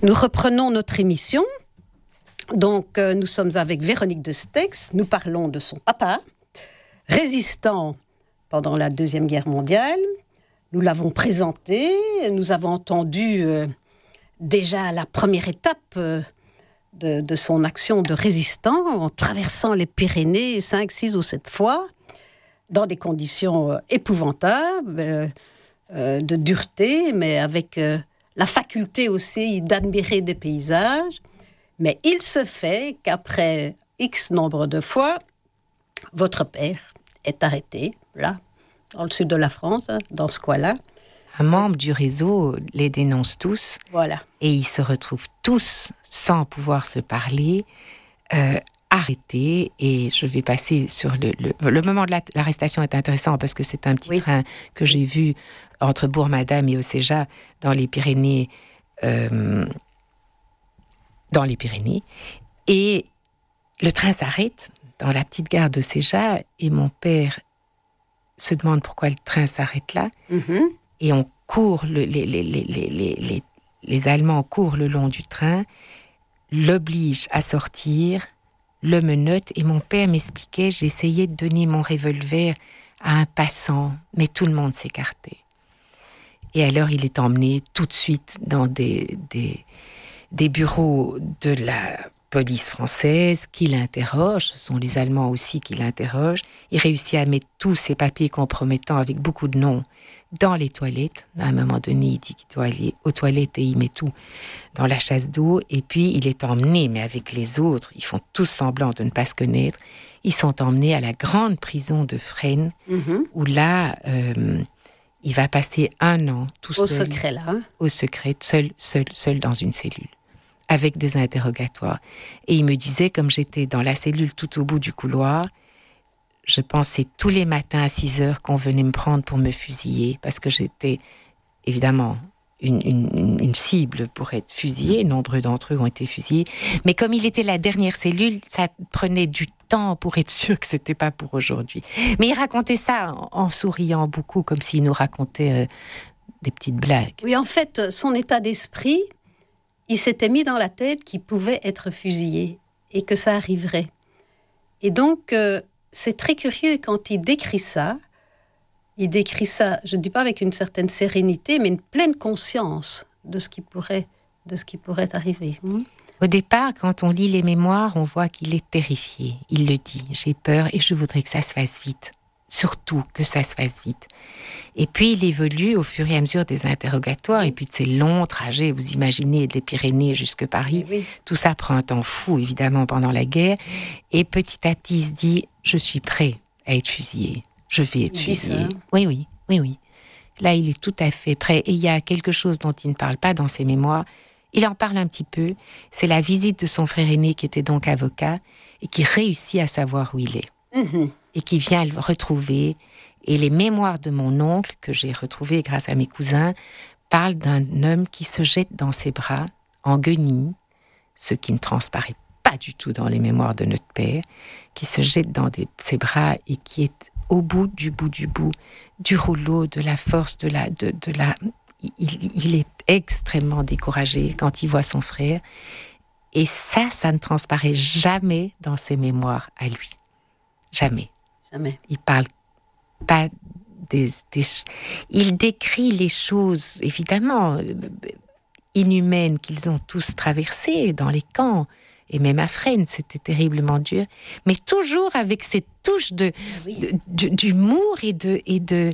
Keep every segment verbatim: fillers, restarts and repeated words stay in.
Nous reprenons notre émission. Donc, euh, nous sommes avec Véronique de Stex. Nous parlons de son papa, résistant pendant la Deuxième Guerre mondiale. Nous l'avons présenté. Nous avons entendu euh, déjà la première étape euh, de, de son action de résistant en traversant les Pyrénées cinq, six ou sept fois dans des conditions euh, épouvantables, euh, euh, de dureté, mais avec euh, la faculté aussi d'admirer des paysages. Mais il se fait qu'après X nombre de fois, votre père est arrêté, là, dans le sud de la France, hein, dans ce coin-là. Un membre du réseau les dénonce tous. Voilà. Et ils se retrouvent tous, sans pouvoir se parler, euh, arrêtés. Et je vais passer sur le... Le, le moment de la, l'arrestation est intéressant parce que c'est un petit oui. train que j'ai vu entre Bourg-Madame et Océja dans les Pyrénées... Euh, dans les Pyrénées, et le train s'arrête dans la petite gare de Océja, et mon père se demande pourquoi le train s'arrête là, mm-hmm. et on court, le, les, les, les, les, les, les Allemands courent le long du train, l'obligent à sortir, le menottent, et mon père m'expliquait, j'essayais de donner mon revolver à un passant, mais tout le monde s'écartait. Et alors il est emmené tout de suite dans des... des des bureaux de la police française qui l'interrogent, ce sont les Allemands aussi qui l'interrogent. Il réussit à mettre tous ces papiers compromettants avec beaucoup de noms dans les toilettes. À un moment donné, il dit qu'il doit aller aux toilettes et il met tout dans la chasse d'eau. Et puis, il est emmené, mais avec les autres, ils font tous semblant de ne pas se connaître. Ils sont emmenés à la grande prison de Fresnes, mm-hmm. où là... Euh, il va passer un an tout au seul. Au secret, là. Hein? Au secret, seul, seul, seul dans une cellule. Avec des interrogatoires. Et il me disait, comme j'étais dans la cellule tout au bout du couloir, je pensais tous les matins à six heures qu'on venait me prendre pour me fusiller, parce que j'étais évidemment une, une, une cible pour être fusillée. Nombreux d'entre eux ont été fusillés. Mais comme il était la dernière cellule, ça prenait du temps pour être sûr que c'était pas pour aujourd'hui. Mais il racontait ça en, en souriant beaucoup, comme s'il nous racontait euh, des petites blagues. Oui, en fait, son état d'esprit... il s'était mis dans la tête qu'il pouvait être fusillé et que ça arriverait. Et donc, euh, c'est très curieux quand il décrit ça. Il décrit ça, je ne dis pas avec une certaine sérénité, mais une pleine conscience de ce qui pourrait, de ce qui pourrait arriver. Mmh. Au départ, quand on lit les mémoires, on voit qu'il est terrifié. Il le dit, j'ai peur et je voudrais que ça se fasse vite. Surtout que ça se fasse vite. Et puis, il évolue au fur et à mesure des interrogatoires et puis de ces longs trajets, vous imaginez, des Pyrénées jusque Paris. Oui. Tout ça prend un temps fou, évidemment, pendant la guerre. Et petit à petit, il se dit, je suis prêt à être fusillé. Je vais être oui, fusillé. Ça. Oui, oui, oui, oui. Là, il est tout à fait prêt. Et il y a quelque chose dont il ne parle pas dans ses mémoires. Il en parle un petit peu. C'est la visite de son frère aîné, qui était donc avocat, et qui réussit à savoir où il est. Mm-hmm. Et qui vient le retrouver. Et les mémoires de mon oncle, que j'ai retrouvées grâce à mes cousins, parlent d'un homme qui se jette dans ses bras, en guenille, ce qui ne transparaît pas du tout dans les mémoires de notre père, qui se jette dans des, ses bras et qui est au bout du bout du bout, du rouleau, de la force, de la... De, de la il, il est extrêmement découragé quand il voit son frère. Et ça, ça ne transparaît jamais dans ses mémoires à lui. Jamais. Jamais. Il parle pas des, des... Il décrit les choses, évidemment, inhumaines qu'ils ont tous traversées dans les camps. Et même à Fresnes, c'était terriblement dur. Mais toujours avec cette touche de, oui. de, de, d'humour et de, et de...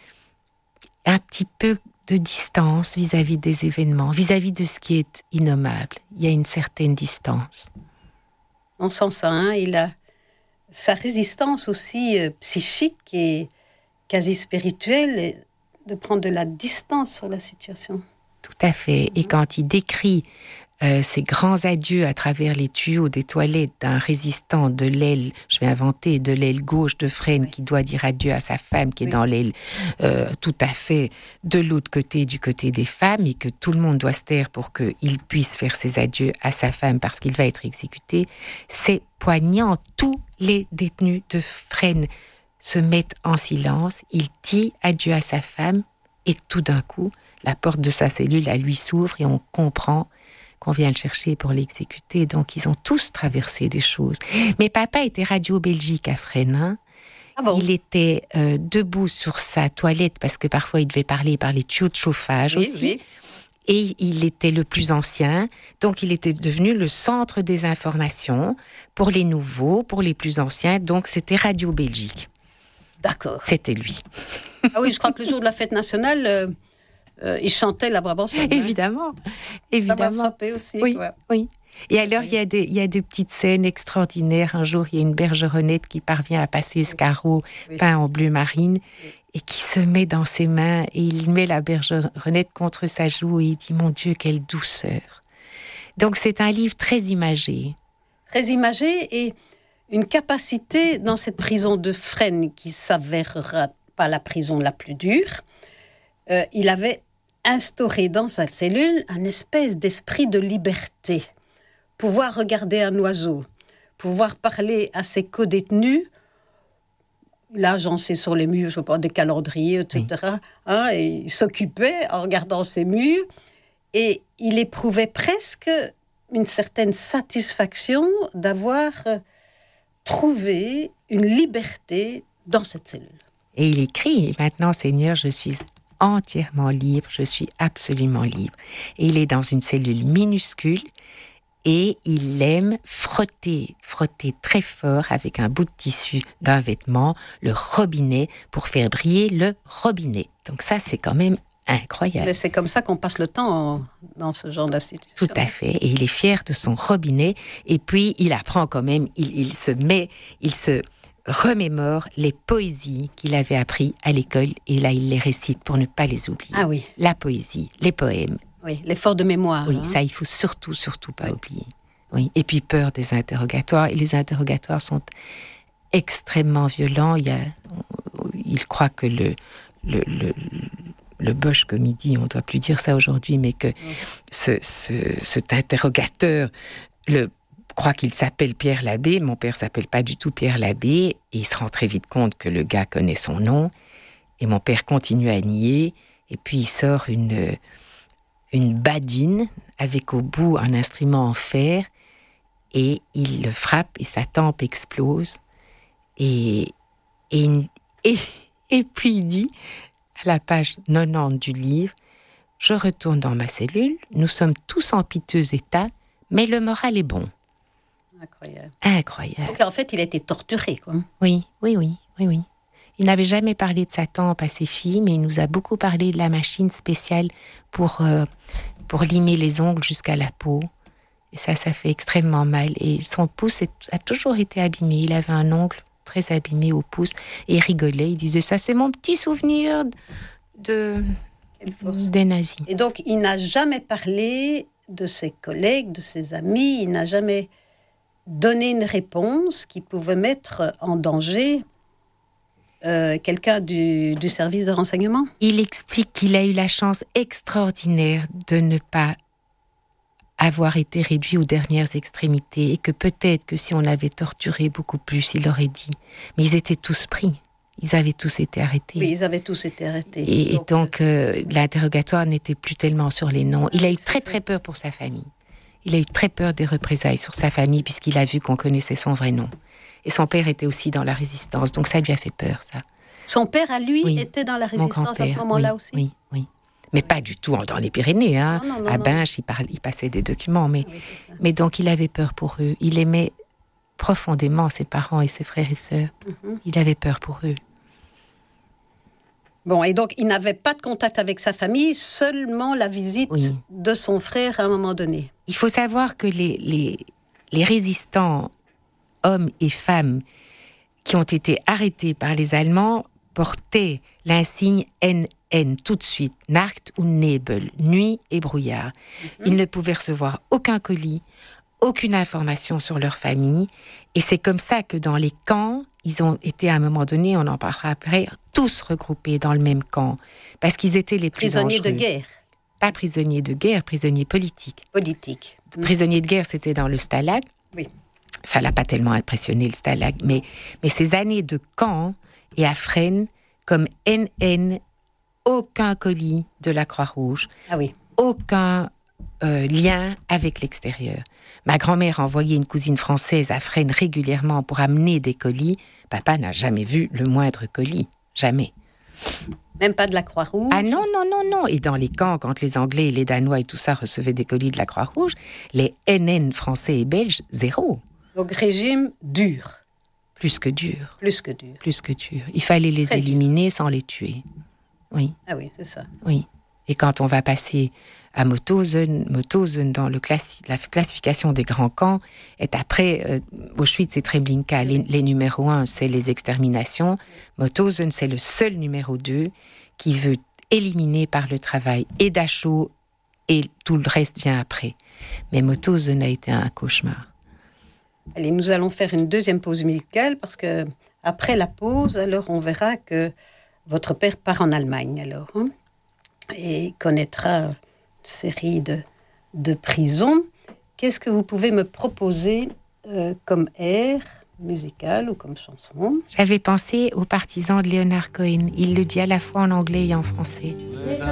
un petit peu de distance vis-à-vis des événements, vis-à-vis de ce qui est innommable. Il y a une certaine distance. On sent ça, hein, il a... sa résistance aussi euh, psychique et quasi spirituelle, et de prendre de la distance sur la situation. Tout à fait. Et quand il décrit euh, ces grands adieux à travers les tuyaux des toilettes d'un résistant de l'aile, je vais inventer, de l'aile gauche de Fresnes, oui. qui doit dire adieu à sa femme, qui est oui. dans l'aile euh, tout à fait de l'autre côté, du côté des femmes, et que tout le monde doit se taire pour qu'il puisse faire ses adieux à sa femme parce qu'il va être exécuté, c'est poignant. Tous les détenus de Fresnes se mettent en silence, il dit adieu à sa femme, et tout d'un coup, la porte de sa cellule à lui s'ouvre et on comprend qu'on vient le chercher pour l'exécuter. Donc, ils ont tous traversé des choses. Mais papa était Radio Belgique à Fresnes, hein. Ah bon? Il était euh, debout sur sa toilette, parce que parfois il devait parler par les tuyaux de chauffage oui, aussi. Oui. Et il était le plus ancien, donc il était devenu le centre des informations pour les nouveaux, pour les plus anciens. Donc c'était Radio Belgique. D'accord. C'était lui. Ah oui, je crois que le jour de la fête nationale, euh, euh, il chantait la Brabantse. Évidemment, évidemment. Ça m'a frappé aussi. Oui, quoi. oui. Et alors, il y a des, il y a des petites scènes extraordinaires. Un jour, il y a une bergeronnette qui parvient à passer ce carreau oui. peint en bleu marine oui. et qui se met dans ses mains et il met la bergeronnette contre sa joue et il dit « Mon Dieu, quelle douceur !» Donc, c'est un livre très imagé. Très imagé et une capacité dans cette prison de Fresnes qui s'avérera pas la prison la plus dure. Euh, il avait instauré dans sa cellule un espèce d'esprit de liberté. Pouvoir regarder un oiseau, pouvoir parler à ses co-détenus, là agencé sur les murs, je sais pas, des calendriers, et cetera. Oui. Hein, et il s'occupait en regardant ces murs et il éprouvait presque une certaine satisfaction d'avoir trouvé une liberté dans cette cellule. Et il écrit, maintenant Seigneur, je suis entièrement libre, je suis absolument libre. Et il est dans une cellule minuscule. Et il aime frotter, frotter très fort avec un bout de tissu d'un vêtement, le robinet, pour faire briller le robinet. Donc ça, c'est quand même incroyable. Mais c'est comme ça qu'on passe le temps en, dans ce genre d'institution. Tout à fait. Et il est fier de son robinet. Et puis, il apprend quand même, il, il se met, il se remémore les poésies qu'il avait apprises à l'école. Et là, il les récite pour ne pas les oublier. Ah oui. La poésie, les poèmes. Oui, l'effort de mémoire. Oui, hein. Ça, il faut surtout, surtout pas oui. oublier. Oui. Et puis, peur des interrogatoires. Et les interrogatoires sont extrêmement violents. Il, y a, il croit que le, le, le, le Bosch, comme il dit, on ne doit plus dire ça aujourd'hui, mais que oui. ce, ce, cet interrogateur le, croit qu'il s'appelle Pierre Labbé. Mon père ne s'appelle pas du tout Pierre Labbé. Et il se rend très vite compte que le gars connaît son nom. Et mon père continue à nier. Et puis, il sort une... une badine avec au bout un instrument en fer et il le frappe et sa tempe explose et, et, et, et puis il dit à la page quatre-vingt-dix du livre « Je retourne dans ma cellule, nous sommes tous en piteux état, mais le moral est bon. » Incroyable. Incroyable. Donc en fait, il a été torturé, quoi. Oui, oui, oui, oui, oui. Il n'avait jamais parlé de sa tempe à ses filles, mais il nous a beaucoup parlé de la machine spéciale pour, euh, pour limer les ongles jusqu'à la peau. Et ça, ça fait extrêmement mal. Et son pouce est, a toujours été abîmé. Il avait un ongle très abîmé au pouce. Et il rigolait. Il disait, ça, c'est mon petit souvenir de, des nazis. Et donc, il n'a jamais parlé de ses collègues, de ses amis. Il n'a jamais donné une réponse qui pouvait mettre en danger Euh, quelqu'un du, du service de renseignement. Il explique qu'il a eu la chance extraordinaire de ne pas avoir été réduit aux dernières extrémités et que peut-être que si on l'avait torturé beaucoup plus, il aurait dit. Mais ils étaient tous pris. Ils avaient tous été arrêtés. Oui, ils avaient tous été arrêtés. Et donc, et donc euh, l'interrogatoire n'était plus tellement sur les noms. Il a eu très très peur pour sa famille. Il a eu très peur des représailles sur sa famille puisqu'il a vu qu'on connaissait son vrai nom. Et son père était aussi dans la résistance, donc ça lui a fait peur, ça. Son père, à lui, oui, était dans la résistance à ce moment-là oui, aussi. Oui, oui. Mais pas du tout dans les Pyrénées, hein. Non, non, non, à non. Binche, il, parle, il passait des documents, mais, oui, c'est ça. mais donc il avait peur pour eux. Il aimait profondément ses parents et ses frères et sœurs. Mm-hmm. Il avait peur pour eux. Bon, et donc il n'avait pas de contact avec sa famille, seulement la visite oui. de son frère à un moment donné. Il faut savoir que les, les, les résistants, hommes et femmes, qui ont été arrêtés par les Allemands, portaient l'insigne N N tout de suite, Nacht und Nebel, nuit et brouillard. Mm-hmm. Ils ne pouvaient recevoir aucun colis, aucune information sur leur famille. Et c'est comme ça que dans les camps, ils ont été à un moment donné, on en parlera après, tous regroupés dans le même camp. Parce qu'ils étaient les plus prisonniers dangereux. de guerre. Pas prisonniers de guerre, prisonniers politiques. Politiques. Mm. Prisonniers de guerre, c'était dans le Stalag. Oui. Ça l'a pas tellement impressionné, le Stalag. Mais, mais ces années de camp, et à Fresnes, comme N N, aucun colis de la Croix-Rouge. Ah oui. Aucun euh, lien avec l'extérieur. Ma grand-mère envoyait une cousine française à Fresnes régulièrement pour amener des colis. Papa n'a jamais vu le moindre colis. Jamais. Même pas de la Croix-Rouge? Ah non, non, non, non. Et dans les camps, quand les Anglais et les Danois et tout ça recevaient des colis de la Croix-Rouge, les N N français et belges, zéro. Donc régime dur. Plus que dur. Plus que dur. Plus que dur. Il fallait les Très éliminer dur. Sans les tuer. Oui. Ah oui, c'est ça. Oui. Et quand on va passer à Mauthausen, Mauthausen dans le classi- la classification des grands camps, est après euh, Auschwitz et Treblinka. Les, les numéros un, c'est les exterminations. Mauthausen, c'est le seul numéro deux qui veut éliminer par le travail et Dachau, et tout le reste vient après. Mais Mauthausen a été un cauchemar. Allez, nous allons faire une deuxième pause musicale parce que après la pause, alors on verra que votre père part en Allemagne alors hein, et connaîtra une série de, de prisons. Qu'est-ce que vous pouvez me proposer euh, comme air musical ou comme chanson? J'avais pensé aux partisans de Leonard Cohen. Il le dit à la fois en anglais et en français.